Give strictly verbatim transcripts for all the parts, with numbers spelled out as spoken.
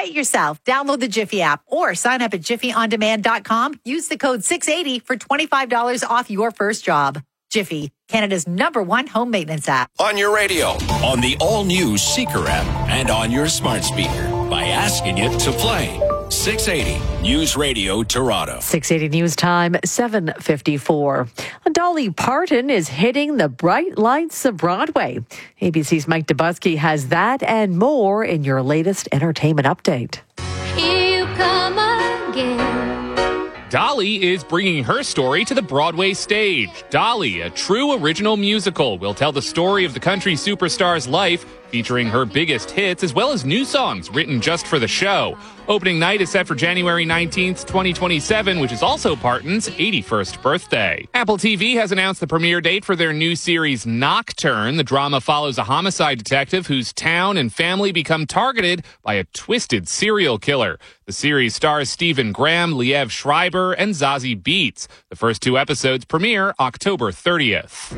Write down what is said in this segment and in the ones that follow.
Try it yourself. Download the Jiffy app or sign up at jiffy on demand dot com. Use the code six eighty for twenty-five dollars off your first job. Jiffy, Canada's number one home maintenance app. On your radio, on the all-new Seeker app, and on your smart speaker by asking it to play. six eighty News Radio Toronto. six eighty News Time, seven fifty-four. Dolly Parton is hitting the bright lights of Broadway. A B C's Mike Dubusky has that and more in your latest entertainment update. Here you come again. Dolly is bringing her story to the Broadway stage. Dolly, a true original musical, will tell the story of the country superstar's life, featuring her biggest hits as well as new songs written just for the show. Opening night is set for January nineteenth, twenty twenty-seven, which is also Parton's eighty-first birthday. Apple T V has announced the premiere date for their new series Nocturne. The drama follows a homicide detective whose town and family become targeted by a twisted serial killer. The series stars Stephen Graham, Liev Schreiber, and Zazie Beetz. The first two episodes premiere October thirtieth.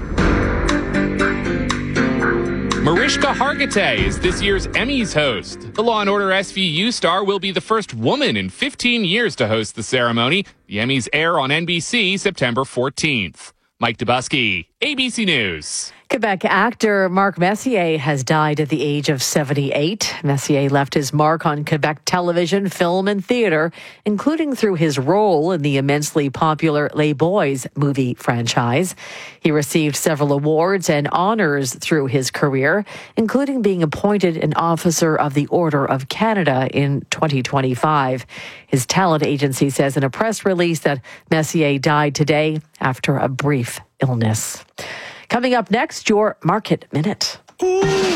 Mariska Hargitay is this year's Emmys host. The Law and Order S V U star will be the first woman in fifteen years to host the ceremony. The Emmys air on N B C September fourteenth. Mike Dubusky, A B C News. Quebec actor Marc Messier has died at the age of seventy-eight. Messier left his mark on Quebec television, film, and theater, including through his role in the immensely popular Les Boys movie franchise. He received several awards and honors through his career, including being appointed an Officer of the Order of Canada in twenty twenty-five. His talent agency says in a press release that Messier died today after a brief illness. Coming up next, your Market Minute.